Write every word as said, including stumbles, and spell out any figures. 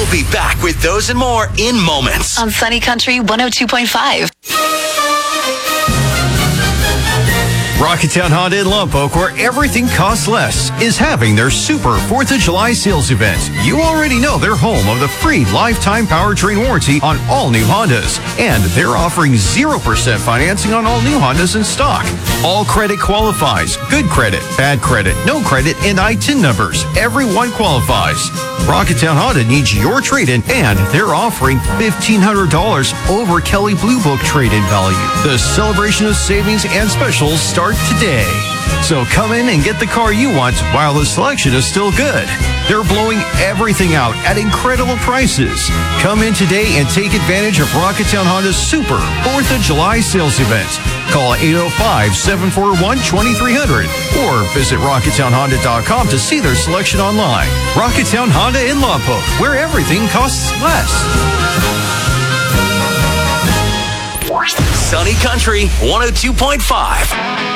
We'll be back with those and more in moments. On Sunny Country one oh two point five. Rocketown Honda in Lompoc, where everything costs less, is having their Super fourth of July sales event. You already know they're home of the free lifetime powertrain warranty on all new Hondas. And they're offering zero percent financing on all new Hondas in stock. All credit qualifies. Good credit, bad credit, no credit, and I T I N numbers. Everyone qualifies. Rocketown Honda needs your trade-in, and they're offering fifteen hundred dollars over Kelly Blue Book trade-in value. The celebration of savings and specials start today. So come in and get the car you want while the selection is still good. They're blowing everything out at incredible prices. Come in today and take advantage of Rocketown Honda's Super fourth of July sales event. Call eight oh five, seven four one, two three zero zero or visit rocketown honda dot com to see their selection online. Rocketown Honda in Lompoc, where everything costs less. Sunny Country one oh two point five.